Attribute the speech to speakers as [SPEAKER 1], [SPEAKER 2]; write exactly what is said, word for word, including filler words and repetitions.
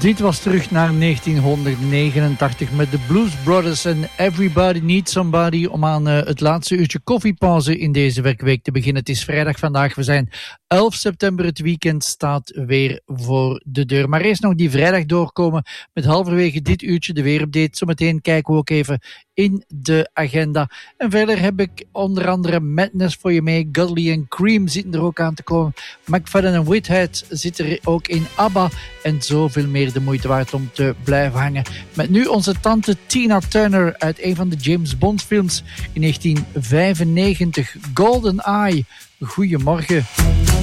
[SPEAKER 1] Dit was terug naar negentienhonderdnegenentachtig met de Blues Brothers en Everybody Needs Somebody om aan uh, het laatste uurtje koffiepauze in deze werkweek te beginnen. Het is vrijdag vandaag, we zijn elf september, het weekend staat weer voor de deur. Maar eerst nog die vrijdag doorkomen met halverwege dit uurtje de weerupdate. Zometeen kijken we ook even in de agenda. En verder heb ik onder andere Madness voor je mee, Godley en Cream zitten er ook aan te komen. McFadden en Whithead zit er ook in, ABBA en zoveel meer de moeite waard om te blijven hangen. Met nu onze tante Tina Turner uit een van de James Bond films in negentien vijfennegentig, Golden Eye. Goedemorgen.